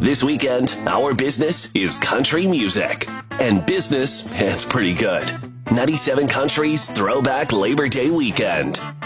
This weekend, our business is country music. And business, it's pretty good. 97 Country's Throwback Labor Day Weekend.